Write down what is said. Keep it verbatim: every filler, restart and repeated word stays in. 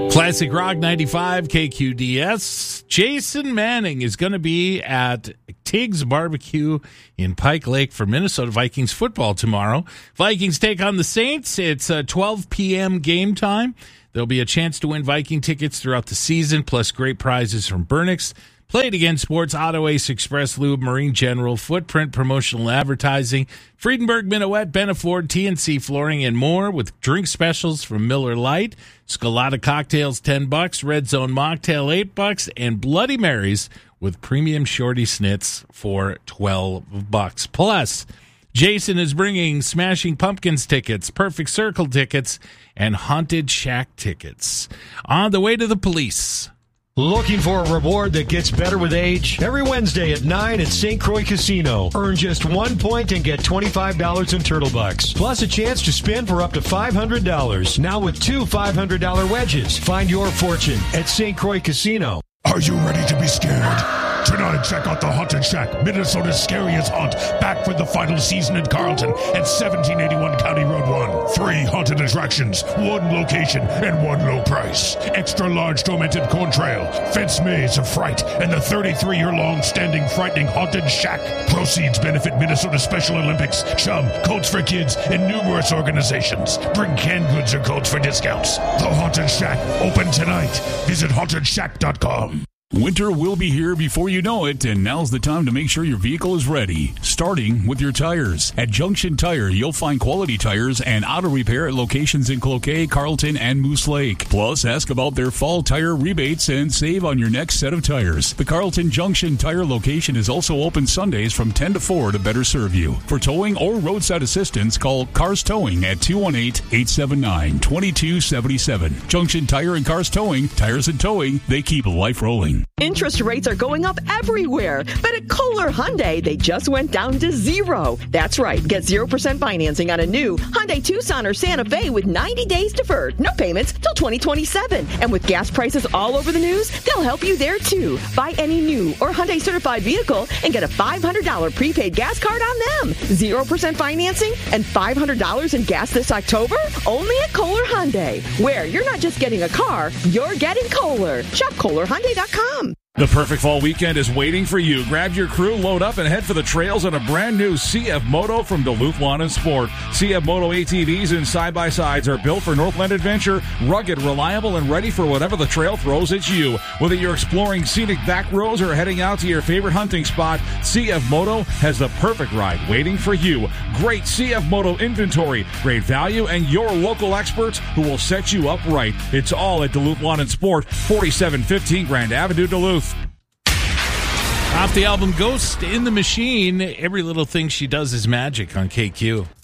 Classic Rock ninety-five K Q D S. Jason Manning is going to be at Tiggs Barbecue in Pike Lake for Minnesota Vikings football tomorrow. Vikings take on the Saints. It's a twelve p.m. game time. There'll be a chance to win Viking tickets throughout the season, plus great prizes from Burnix. Play It Again Sports, Auto Ace, Express Lube, Marine General, Footprint Promotional Advertising, Friedenberg Minuet, Benaford, T N C Flooring, and more with drink specials from Miller Lite, Scolata Cocktails ten bucks, Red Zone Mocktail eight bucks, and Bloody Marys with Premium Shorty Snits for twelve bucks. Plus, Jason is bringing Smashing Pumpkins tickets, Perfect Circle tickets, and Haunted Shack tickets. On the way to the police. Looking for a reward that gets better with age? Every Wednesday at nine at Saint Croix Casino. Earn just one point and get twenty-five dollars in Turtle Bucks. Plus a chance to spin for up to five hundred dollars. Now with two five hundred dollars wedges. Find your fortune at Saint Croix Casino. Are you ready to be scared? Tonight, check out the Haunted Shack, Minnesota's scariest haunt, back for the final season in Carlton at seventeen eighty-one County Road one. Three haunted attractions, one location, and one low price. Extra large tormented corn trail, fence maze of fright, and the thirty-three-year-long standing frightening Haunted Shack. Proceeds benefit Minnesota Special Olympics, Chum, Coats for Kids, and numerous organizations. Bring canned goods or codes for discounts. The Haunted Shack, open tonight. Visit haunted shack dot com. Winter will be here before you know it, and now's the time to make sure your vehicle is ready, starting with your tires. At Junction Tire, you'll find quality tires and auto repair at locations in Cloquet, Carlton, and Moose Lake. Plus, ask about their fall tire rebates and save on your next set of tires. The Carlton Junction Tire location is also open Sundays from ten to four to better serve you. For towing or roadside assistance, call Cars Towing at two one eight, eight seven nine, two two seven seven. Junction Tire and Cars Towing, tires and towing, they keep life rolling. Interest rates are going up everywhere, but at Kohler Hyundai, they just went down to zero. That's right. Get zero percent financing on a new Hyundai Tucson or Santa Fe with ninety days deferred. No payments till twenty twenty-seven. And with gas prices all over the news, they'll help you there too. Buy any new or Hyundai certified vehicle and get a five hundred dollars prepaid gas card on them. zero percent financing and five hundred dollars in gas this October? Only at Kohler Hyundai, where you're not just getting a car, you're getting Kohler. Shop Kohler Hyundai dot com. The perfect fall weekend is waiting for you. Grab your crew, load up, and head for the trails on a brand new C F Moto from Duluth Lawn and Sport. C F Moto A T Vs and side-by-sides are built for Northland adventure, rugged, reliable, and ready for whatever the trail throws at you. Whether you're exploring scenic back roads or heading out to your favorite hunting spot, C F Moto has the perfect ride waiting for you. Great C F Moto inventory, great value, and your local experts who will set you up right. It's all at Duluth Lawn and Sport, forty-seven fifteen Grand Avenue, Duluth. Off the album Ghost in the Machine, Every Little Thing She Does Is Magic on K Q.